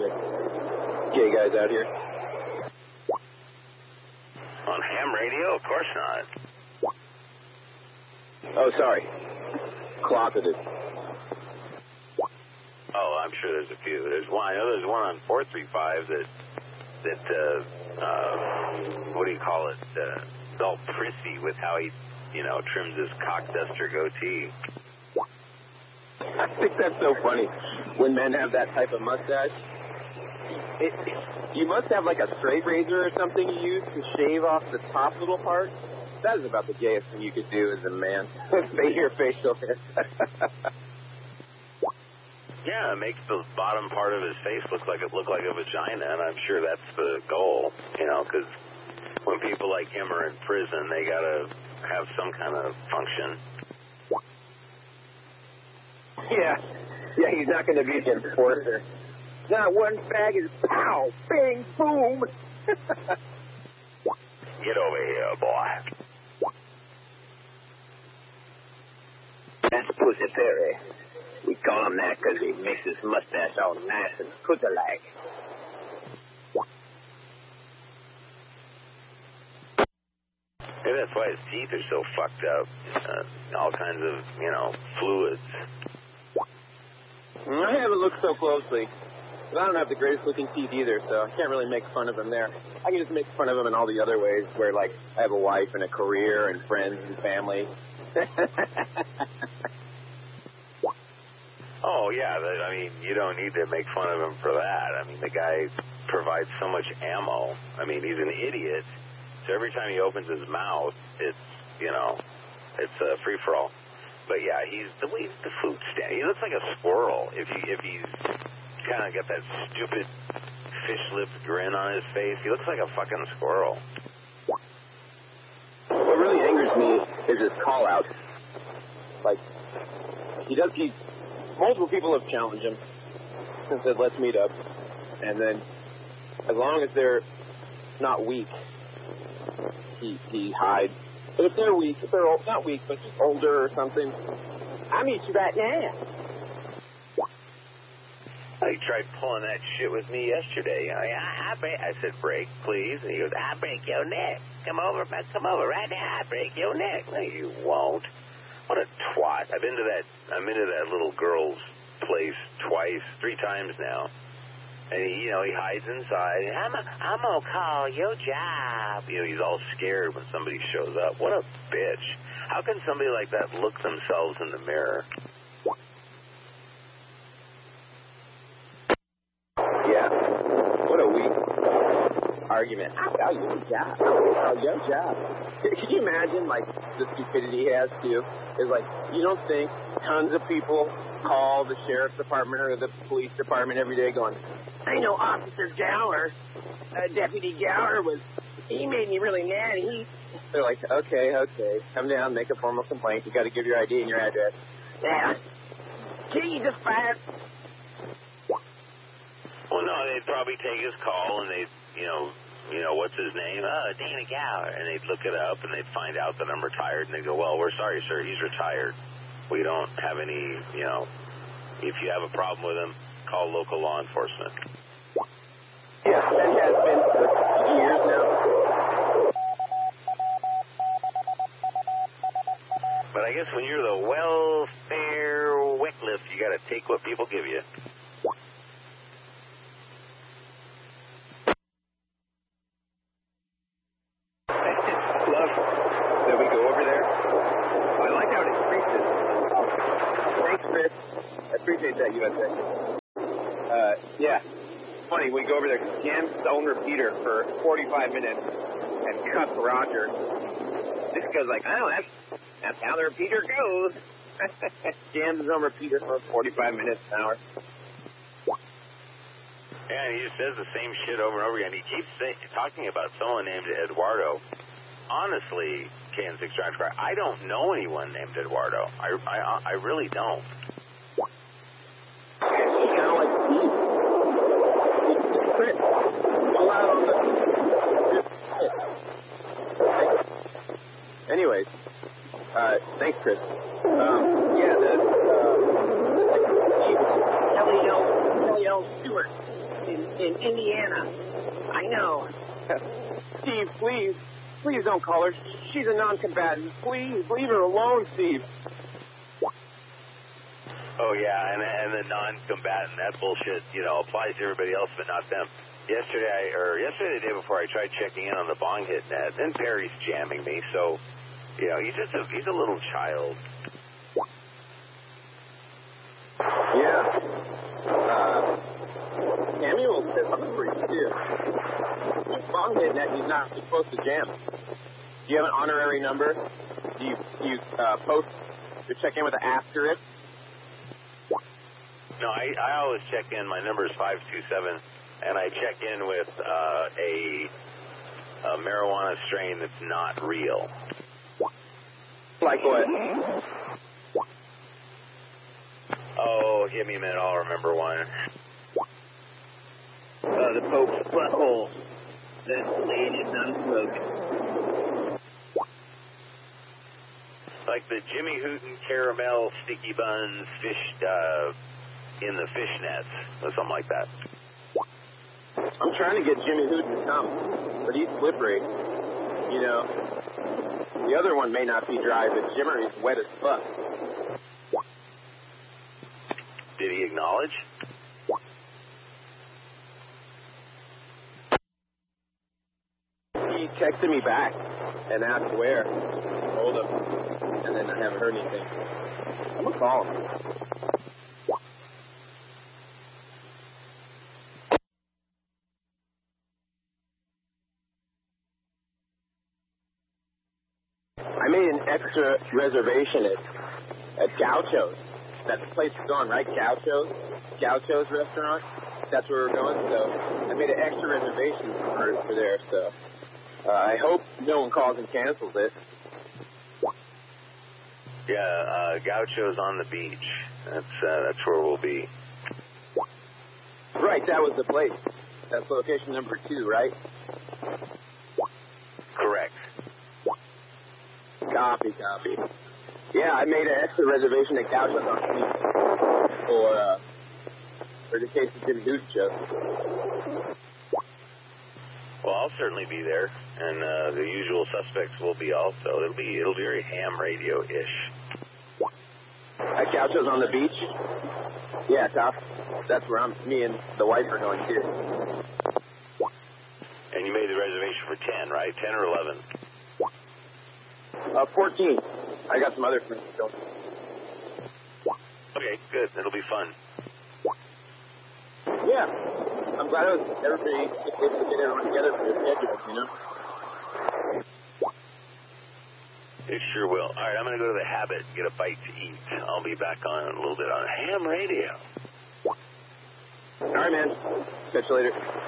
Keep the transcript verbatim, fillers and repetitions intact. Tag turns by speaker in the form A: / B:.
A: of gay guys out here.
B: On ham radio? Of course not.
A: Oh, sorry. Closeted.
B: Oh, I'm sure there's a few. There's one. I know there's one on four three five that, that uh, uh, what do you call it? Uh, it's all prissy with how he, you know, trims his cock duster goatee.
A: I think that's so funny. When men have that type of mustache, it, you must have like a straight razor or something you use to shave off the top little part. That is about the gayest thing you could do as a man. Fade your facial hair.
B: Yeah, it makes the bottom part of his face look like it look like a vagina, and I'm sure that's the goal, you know, because when people like him are in prison, they gotta have some kind of function.
A: Yeah, yeah, he's not going to be an enforcer. Not one fag is pow, bang, boom.
B: Get over here, boy.
C: That's Pussy Perry. We call him that because he makes his mustache all nice and pussy-like.
B: Maybe that's why his teeth are so fucked up. Uh, all kinds of, you know, fluids.
A: I haven't looked so closely. But I don't have the greatest looking teeth either, so I can't really make fun of him there. I can just make fun of him in all the other ways where, like, I have a wife and a career and friends and family.
B: Oh, yeah, I mean, you don't need to make fun of him for that. I mean, the guy provides so much ammo. I mean, he's an idiot. So every time he opens his mouth, it's, you know, it's a free-for-all. But, yeah, he's the way the food stand. He looks like a squirrel if he if he's kind of got that stupid fish-lipped grin on his face. He looks like a fucking squirrel.
A: What really angers me is his call-out. Like, he does, he, multiple people have challenged him and said, let's meet up. And then, as long as they're not weak, he, he hides. But if they're weak, if they're old, not weak, but just older or something, I'll meet you right now.
B: He tried pulling that shit with me yesterday. I, I, I, break, I said, break, please. And he goes, I break your neck. Come over, come over right now. I break your neck. No, you won't. What a twat. I've been to that, I'm into that little girl's place twice, three times now. And, he, you know, he hides inside. And I'm, a, I'm going to call your job. You know, he's all scared when somebody shows up. What a bitch. How can somebody like that look themselves in the mirror?
A: Yeah. What a weak argument. I'll call your job. I'll call your job. Can you imagine, like, the stupidity he has, too? Is like, you don't think tons of people call the sheriff's department or the police department every day going, I know Officer Gower, uh, Deputy Gower was, he made me really mad. He, they're like, okay, okay, come down, make a formal complaint. You got to give your I D and your address. Yeah. Can you just fire?
B: Well, no, they'd probably take his call and they'd, you know, you know, what's his name? Oh, Dana Gower. And they'd look it up and they'd find out that I'm retired. And they'd go, well, we're sorry, sir, he's retired. We don't have any, you know, if you have a problem with him, call local law enforcement.
A: Yeah, that has been for years now.
B: But I guess when you're the welfare Wycliffe, you got to take what people give you.
A: Love that we go over there. I like how it increases. Thanks, Chris. I appreciate that, U S A. Uh, yeah. Funny, we go over there, scan Stone Repeater for forty-five minutes and cut Roger. This guy's like, oh, that's, that's how the repeater goes. Scans his own repeater for forty-five minutes an hour.
B: Yeah, and he just says the same shit over and over again. He keeps say, talking about someone named Eduardo. Honestly, K N six Drive Car, I don't know anyone named Eduardo. I, I, I really don't.
A: He's kind of like Steve. Chris, pull out on the... Anyways, uh, thanks, Chris. Um, yeah, the, uh, Kelly L. Kelly L. Stewart. in, in Indiana. I know. Steve, please. Please don't call her. She's a non-combatant. Please, leave her alone, Steve.
B: Oh, yeah, and, and the non-combatant, that bullshit, you know, applies to everybody else but not them. Yesterday, I, or yesterday, the day before, I tried checking in on the bong hit net, and Perry's jamming me, so, you know, he's just a, he's a little child.
A: Yeah. Uh, Samuel says something for you, too. Bong hit net, he's not supposed to jam. Do you have an honorary number? Do you, do you uh, post to check in with an asterisk?
B: No, I, I always check in. My number is five two seven, and I check in with uh, a, a marijuana strain that's not real.
A: Like what?
B: Oh, give me a minute. I'll remember one.
C: Uh, the Pope's butthole. That's the latest unsmoking.
B: Like the Jimmy Hooten caramel sticky buns fish uh, in the fish nets, or something like that.
A: I'm trying to get Jimmy Hooten to come, but he's slippery. You know, the other one may not be dry, but Jimmery's wet as fuck.
B: Did he acknowledge?
A: He texted me back and asked where. I told him, and then I haven't heard anything. I'm gonna call him. I made an extra reservation at, at Gaucho's. That's the place we're going, right? Gaucho's? Gaucho's restaurant? That's where we're going, so I made an extra reservation for, for there, so uh, I hope no one calls and cancels it.
B: Yeah, uh, Gaucho's on the beach. That's, uh, that's where we'll be.
A: Right, that was the place. That's location number two, right?
B: Correct.
A: Copy, copy. Yeah, I made an extra reservation at Gaucho's on the beach for, uh, for the case of Jimmy Hooten show.
B: Well, I'll certainly be there, and uh, the usual suspects will be also. It'll be it'll be very ham radio-ish.
A: At Gaucho's on the beach? Yeah, Top. That's where I'm. Me and the wife are going too.
B: And you made the reservation for ten, right? Ten or eleven?
A: Uh, fourteen. I got some other friends going.
B: Okay, good. It'll be fun.
A: Yeah. I'm glad it was everybody able to get everyone together for their schedules, you know?
B: It sure will. All right, I'm going to go to the Habit and get a bite to eat. I'll be back on a little bit on ham radio.
A: All right, man. Catch you later.